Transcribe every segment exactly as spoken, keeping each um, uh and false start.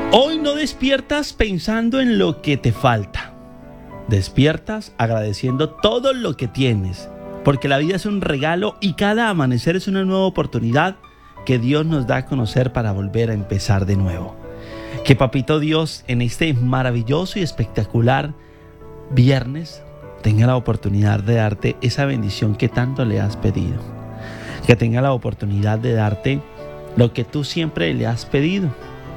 Hoy no despiertas pensando en lo que te falta. Despiertas agradeciendo todo lo que tienes, porque la vida es un regalo y cada amanecer es una nueva oportunidad que Dios nos da a conocer para volver a empezar de nuevo. Que Papito Dios en este maravilloso y espectacular viernes tenga la oportunidad de darte esa bendición que tanto le has pedido. Que tenga la oportunidad de darte lo que tú siempre le has pedido.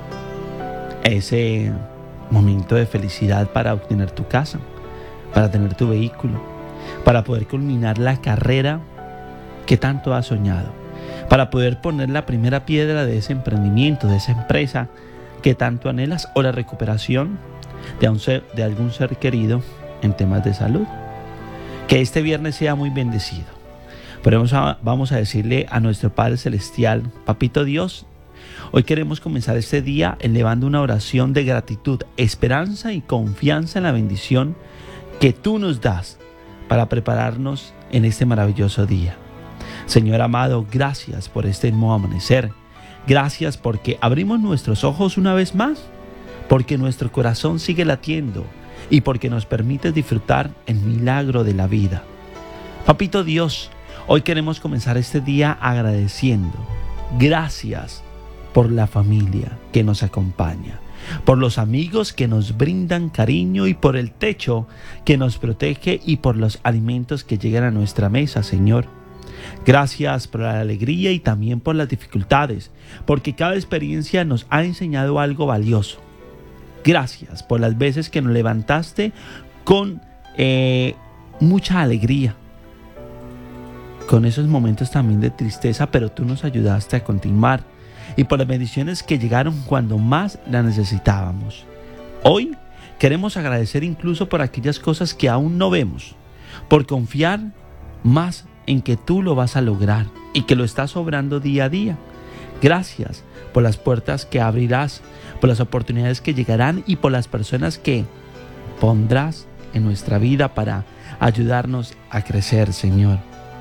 Ese momento de felicidad para obtener tu casa, para tener tu vehículo, para poder culminar la carrera que tanto has soñado, para poder poner la primera piedra de ese emprendimiento, de esa empresa que tanto anhelas, o la recuperación de, un ser, de algún ser querido en temas de salud. Que este viernes sea muy bendecido. Pero vamos a, vamos a decirle a nuestro Padre Celestial: Papito Dios, hoy queremos comenzar este día elevando una oración de gratitud, esperanza y confianza en la bendición que tú nos das para prepararnos en este maravilloso día. Señor amado, gracias por este nuevo amanecer. Gracias porque abrimos nuestros ojos una vez más, porque nuestro corazón sigue latiendo y porque nos permites disfrutar el milagro de la vida. Papito Dios, hoy queremos comenzar este día agradeciendo. Gracias por la familia que nos acompaña, por los amigos que nos brindan cariño y por el techo que nos protege y por los alimentos que llegan a nuestra mesa, Señor. Gracias por la alegría y también por las dificultades, porque cada experiencia nos ha enseñado algo valioso. Gracias por las veces que nos levantaste con eh, mucha alegría, con esos momentos también de tristeza, pero tú nos ayudaste a continuar, y por las bendiciones que llegaron cuando más las necesitábamos. Hoy queremos agradecer incluso por aquellas cosas que aún no vemos, por confiar más en que tú lo vas a lograr y que lo estás obrando día a día. Gracias por las puertas que abrirás, por las oportunidades que llegarán y por las personas que pondrás en nuestra vida para ayudarnos a crecer, Señor.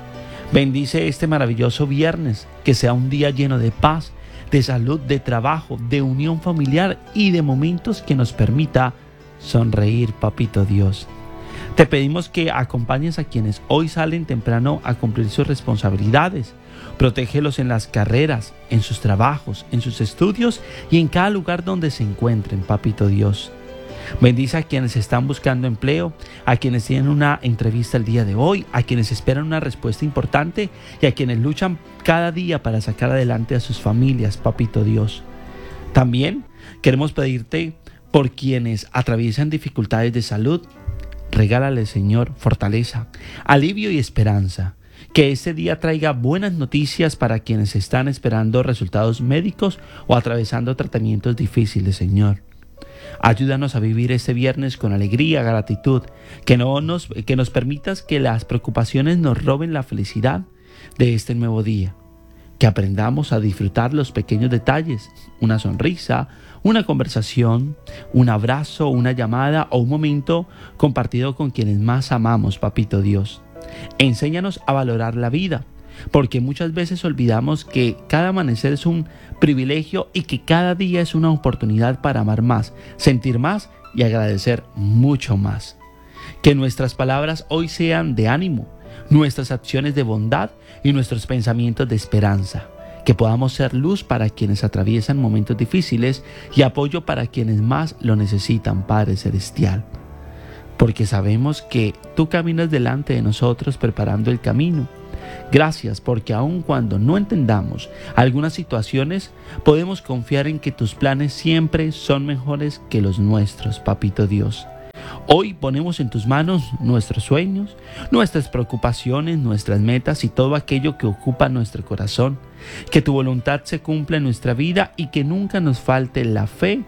Bendice este maravilloso viernes, que sea un día lleno de paz, de salud, de trabajo, de unión familiar y de momentos que nos permita sonreír, Papito Dios. Te pedimos que acompañes a quienes hoy salen temprano a cumplir sus responsabilidades. Protégelos en las carreras, en sus trabajos, en sus estudios y en cada lugar donde se encuentren, Papito Dios. Bendice a quienes están buscando empleo, a quienes tienen una entrevista el día de hoy, a quienes esperan una respuesta importante y a quienes luchan cada día para sacar adelante a sus familias, Papito Dios. También queremos pedirte por quienes atraviesan dificultades de salud. Regálale, Señor, fortaleza, alivio y esperanza. Que este día traiga buenas noticias para quienes están esperando resultados médicos o atravesando tratamientos difíciles, Señor. Ayúdanos a vivir este viernes con alegría, gratitud, que, no nos, que nos permitas que las preocupaciones nos roben la felicidad de este nuevo día. Que aprendamos a disfrutar los pequeños detalles, una sonrisa, una conversación, un abrazo, una llamada o un momento compartido con quienes más amamos, Papito Dios. Enséñanos a valorar la vida, porque muchas veces olvidamos que cada amanecer es un privilegio y que cada día es una oportunidad para amar más, sentir más y agradecer mucho más. Que nuestras palabras hoy sean de ánimo, nuestras acciones de bondad y nuestros pensamientos de esperanza. Que podamos ser luz para quienes atraviesan momentos difíciles y apoyo para quienes más lo necesitan, Padre Celestial. Porque sabemos que tú caminas delante de nosotros preparando el camino. Gracias porque aun cuando no entendamos algunas situaciones, podemos confiar en que tus planes siempre son mejores que los nuestros, Papito Dios. Hoy ponemos en tus manos nuestros sueños, nuestras preocupaciones, nuestras metas y todo aquello que ocupa nuestro corazón. Que tu voluntad se cumpla en nuestra vida y que nunca nos falte la fe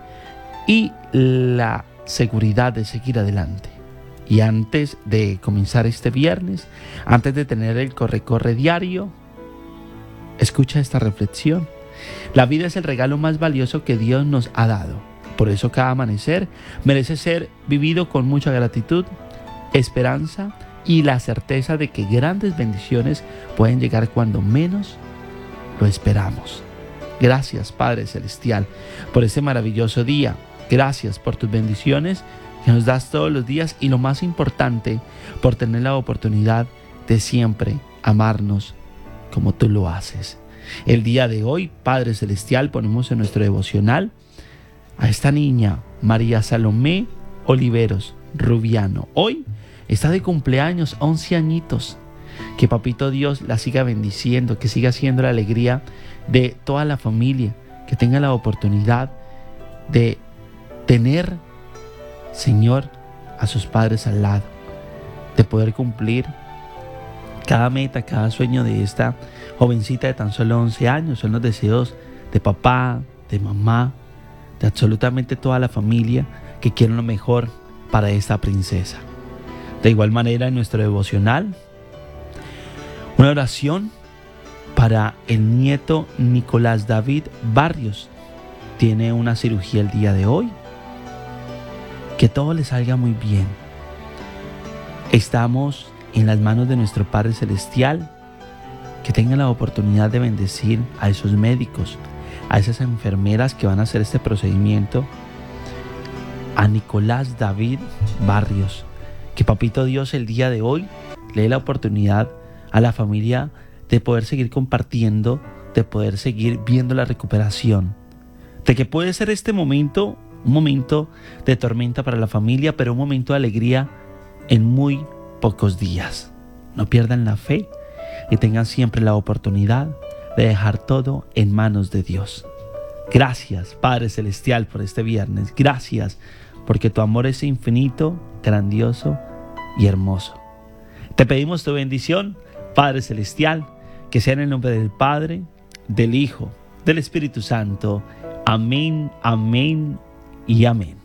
y la seguridad de seguir adelante. Y antes de comenzar este viernes, antes de tener el corre-corre diario, escucha esta reflexión. La vida es el regalo más valioso que Dios nos ha dado. Por eso cada amanecer merece ser vivido con mucha gratitud, esperanza y la certeza de que grandes bendiciones pueden llegar cuando menos lo esperamos. Gracias, Padre Celestial, por este maravilloso día. Gracias por tus bendiciones que nos das todos los días y lo más importante, por tener la oportunidad de siempre amarnos como tú lo haces. El día de hoy, Padre Celestial, ponemos en nuestro devocional a esta niña, María Salomé Oliveros Rubiano. Hoy está de cumpleaños, once añitos. Que Papito Dios la siga bendiciendo, que siga siendo la alegría de toda la familia, que tenga la oportunidad de tener, Señor, a sus padres al lado, de poder cumplir cada meta, cada sueño de esta jovencita de tan solo once años. Son los deseos de papá, de mamá, de absolutamente toda la familia que quieren lo mejor para esta princesa. De igual manera, en nuestro devocional, una oración para el nieto Nicolás David Barrios. Tiene una cirugía el día de hoy. Que todo le salga muy bien. Estamos en las manos de nuestro Padre Celestial. Que tenga la oportunidad de bendecir a esos médicos, a esas enfermeras que van a hacer este procedimiento. A Nicolás David Barrios. Que Papito Dios el día de hoy le dé la oportunidad a la familia de poder seguir compartiendo, de poder seguir viendo la recuperación, de que puede ser este momento un momento de tormenta para la familia, pero un momento de alegría en muy pocos días. No pierdan la fe y tengan siempre la oportunidad de dejar todo en manos de Dios. Gracias, Padre Celestial, por este viernes. Gracias porque tu amor es infinito, grandioso y hermoso. Te pedimos tu bendición, Padre Celestial, que sea en el nombre del Padre, del Hijo, del Espíritu Santo. Amén, amén y amén.